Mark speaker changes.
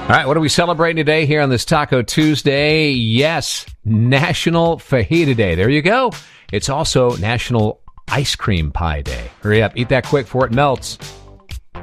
Speaker 1: All right, what are we celebrating today here on this Taco Tuesday? Yes, National Fajita Day. There you go. It's also National Ice Cream Pie Day. Hurry up, eat that quick before it melts.